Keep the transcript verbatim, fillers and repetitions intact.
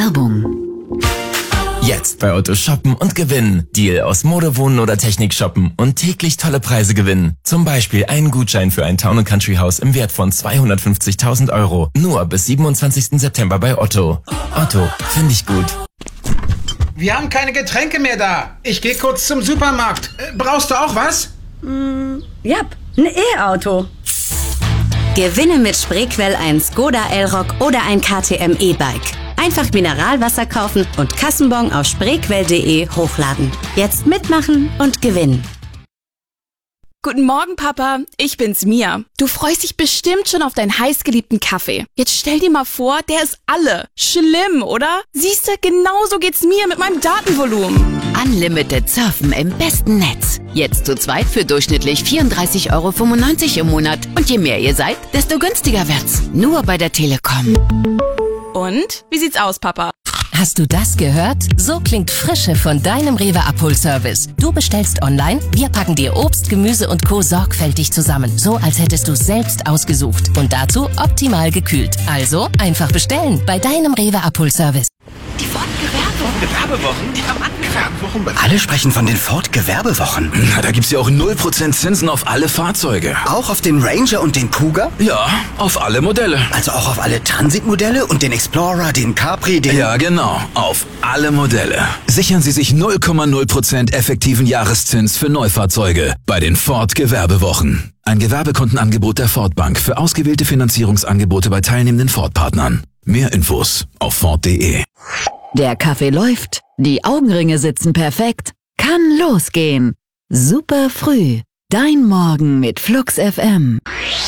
Werbung. Jetzt bei Otto shoppen und gewinnen. Deal aus Mode, Wohnen oder Technik shoppen und täglich tolle Preise gewinnen. Zum Beispiel einen Gutschein für ein Town and Country Haus im Wert von zweihundertfünfzigtausend Euro. Nur bis siebenundzwanzigsten September bei Otto. Otto, finde ich gut. Wir haben keine Getränke mehr da. Ich gehe kurz zum Supermarkt. Äh, brauchst du auch was? Mm, ja, ein E-Auto. Gewinne mit Spreequell ein Skoda Elrock oder ein K T M E-Bike. Einfach Mineralwasser kaufen und Kassenbon auf spreequell punkt de hochladen. Jetzt mitmachen und gewinnen. Guten Morgen, Papa. Ich bin's, Mia. Du freust dich bestimmt schon auf deinen heißgeliebten Kaffee. Jetzt stell dir mal vor, der ist alle. Schlimm, oder? Siehste, genauso geht's mir mit meinem Datenvolumen. Unlimited Surfen im besten Netz. Jetzt zu zweit für durchschnittlich vierunddreißig Euro fünfundneunzig im Monat. Und je mehr ihr seid, desto günstiger wird's. Nur bei der Telekom. Und? Wie sieht's aus, Papa? Hast du das gehört? So klingt Frische von deinem Rewe Abholservice. Du bestellst online, wir packen dir Obst, Gemüse und Co. sorgfältig zusammen. So, als hättest du selbst ausgesucht. Und dazu optimal gekühlt. Also einfach bestellen bei deinem Rewe Abholservice. Die Ford-Gewerbewochen. Gewerbewochen? Die haben angefangen. Alle sprechen von den Ford-Gewerbewochen. Na, da gibt's ja auch null Prozent Zinsen auf alle Fahrzeuge. Auch auf den Ranger und den Cougar? Ja, auf alle Modelle. Also auch auf alle Transit-Modelle und den Explorer, den Capri, den... Ja, genau. Auf alle Modelle. Sichern Sie sich null Komma null Prozent effektiven Jahreszins für Neufahrzeuge bei den Ford-Gewerbewochen. Ein Gewerbekontenangebot der Ford Bank für ausgewählte Finanzierungsangebote bei teilnehmenden Ford-Partnern. Mehr Infos auf Ford punkt de. Der Kaffee läuft, die Augenringe sitzen perfekt. Kann losgehen. Super früh. Dein Morgen mit Flux F M.